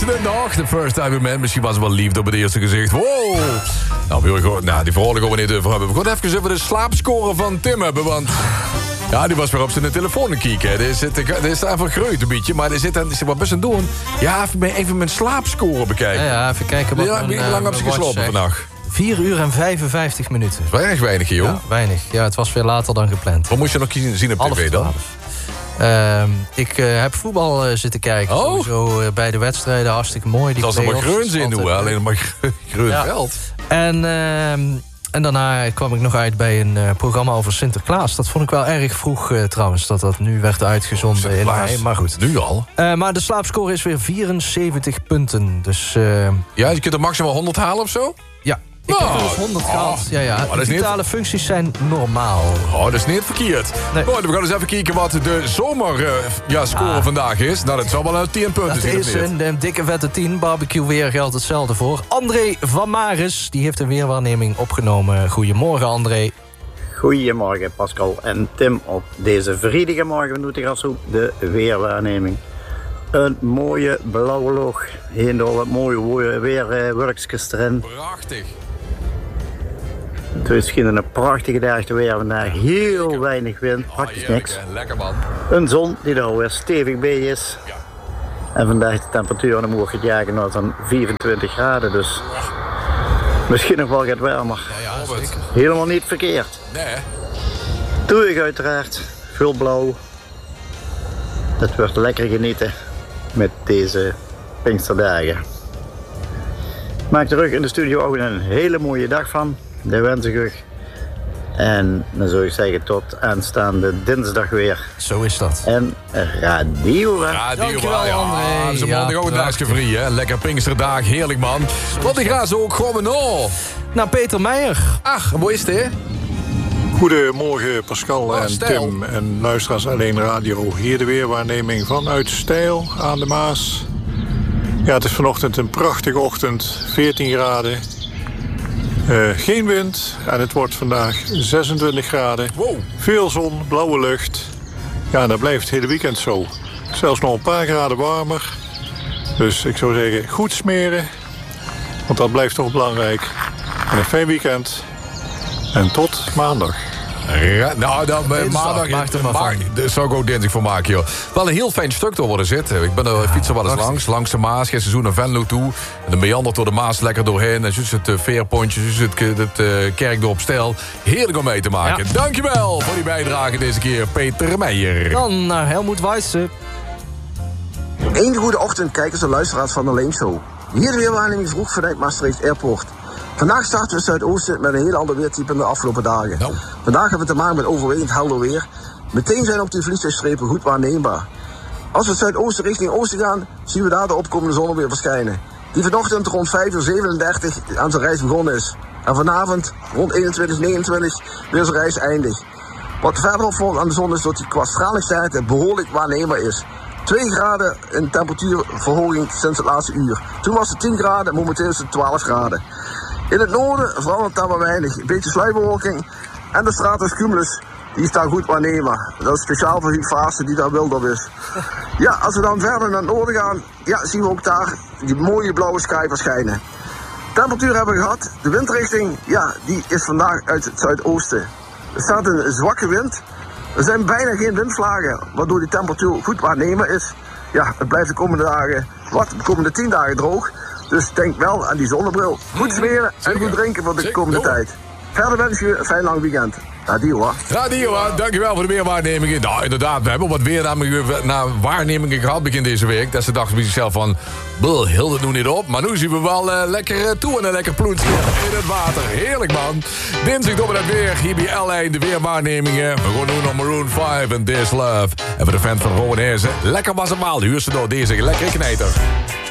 het nog? The first time we met. Misschien was het wel liefde op het eerste gezicht. Wow! Nou, wil je gewoon, die verholen gewoon niet over hebben. We gaan even over de slaapscore van Tim hebben, want... Ja, die was weer op zijn telefoon te kijken. Dit is even groeit een beetje, maar er zit wat best aan doen. Ja, even mijn slaapscore bekijken. Ja, even kijken wat hoe lang heb ze geslopen vannacht? 4 uur en 55 minuten. Dat is wel erg weinig, joh. Ja, weinig. Ja, het was weer later dan gepland. Wat moest je nog zien op tv dan? Ik heb voetbal zitten kijken. Sowieso bij de wedstrijden. Hartstikke mooi. Dat is nog maar greuns in doen, alleen maar groen veld. En daarna kwam ik nog uit bij een programma over Sinterklaas. Dat vond ik wel erg vroeg trouwens, dat nu werd uitgezonden in mei. Maar goed. Nu al? Maar de slaapscore is weer 74 punten. Dus, ja, je kunt er maximaal 100 halen of zo? Ja. Ik heb dus 100 gehad. Ja. De vitale functies zijn normaal. Oh, dat is niet verkeerd. Nee. We gaan eens even kijken wat de zomerscore vandaag is. Nou, dat zal wel 10 punten zijn. Dat is een dikke vette 10. Barbecue weer geldt hetzelfde voor. André van Maris, die heeft een weerwaarneming opgenomen. Goedemorgen, André. Goedemorgen, Pascal en Tim. Op deze vredige morgen doet de Grashoek de weerwaarneming. Een mooie blauwe lucht. Heen door wat mooie weerwurkjes erin. Prachtig. Het is een prachtige dag te weer vandaag. Heel weinig wind, praktisch niks. Lekker man. Een zon die er alweer stevig bij is. Ja. En vandaag de temperatuur dan moet je jagen naar zo'n 24 graden. Dus misschien nog wel wat warmer. Ja, zeker. Helemaal niet verkeerd. Nee. Doe ik uiteraard. Veel blauw. Dat wordt lekker genieten met deze Pinksterdagen. Maak er terug in de studio ook een hele mooie dag van. Dat wens ik u. En dan zou ik zeggen tot aanstaande dinsdag weer. Zo is dat. En radio. Dankjewel, André. Ze mogen ook een dagje vrij, hè. Lekker Pinksterdag, heerlijk man. Want ik ga zo ook gewoon naar Peter Meijer. Ach, hoe is het, hè? Goedemorgen Pascal en Tim en luisteraars Alleen Radio. Hier de weerwaarneming vanuit Stijl aan de Maas. Ja, het is vanochtend een prachtige ochtend, 14 graden. Geen wind en het wordt vandaag 26 graden. Wow. Veel zon, blauwe lucht. Ja, dat blijft het hele weekend zo. Zelfs nog een paar graden warmer. Dus ik zou zeggen, goed smeren. Want dat blijft toch belangrijk. En een fijn weekend. En tot maandag. Ja, nou, dan maandag. Daar zou ik ook dinsdag voor maken, joh. Wel een heel fijn stuk door worden zitten. Ik ben er fietsen wel eens langs de Maas. Geen seizoen naar Venlo toe. En dan meandert door de Maas lekker doorheen. En juist het veerpontje, juist het Kerkdorp Stijl. Heerlijk om mee te maken. Ja. Dankjewel voor die bijdrage deze keer, Peter Meijer. Dan naar Helmoet Weisse. Een goede ochtend, kijkers en luisteraars van de Alleen Show. Hier de weerwaarneming vroeg vanuit Maastricht Airport. Vandaag starten we Zuidoosten met een heel ander weertype in de afgelopen dagen. Nou. Vandaag hebben we te maken met overwegend helder weer. Meteen zijn ook die vliegtuigstrepen goed waarneembaar. Als we het Zuidoosten richting Oosten gaan, zien we daar de opkomende zon weer verschijnen. Die vanochtend rond 5:37 aan zijn reis begonnen is. En vanavond rond 21:29 weer zijn reis eindigt. Wat verder opvalt aan de zon is dat die qua stralingssterkte behoorlijk waarneembaar is. 2 graden in temperatuurverhoging sinds het laatste uur. Toen was het 10 graden, momenteel is het 12 graden. In het noorden verandert daar maar weinig. Een beetje sluierbewolking. En de stratus cumulus, die is daar goed waarneembaar. Dat is speciaal voor die fase die daar wild op is. Ja, als we dan verder naar het noorden gaan, ja, zien we ook daar die mooie blauwe sky verschijnen. Temperatuur hebben we gehad. De windrichting, ja, die is vandaag uit het zuidoosten. Er staat een zwakke wind. Er zijn bijna geen windvlagen, waardoor die temperatuur goed waarneembaar is. Ja, het blijft de komende dagen, de komende 10 dagen droog. Dus denk wel aan die zonnebril. Goed smeren en goed drinken voor de komende tijd. Verder wens je een fijn lang weekend. Radio, dankjewel voor de weerwaarnemingen. Nou, inderdaad, we hebben wat waarnemingen gehad begin deze week. Dat ze dachten bij zichzelf van, heel het nu niet op. Maar nu zien we wel lekker toe en een lekker ploetje in het water. Heerlijk, man. Dinsdag doen we dat weer. Hier bij L1, de weerwaarnemingen. We gaan doen op Maroon 5 en This Love. En voor de fans van Rowan Heersen, lekker was het maal. Huur ze door deze lekkere knijter.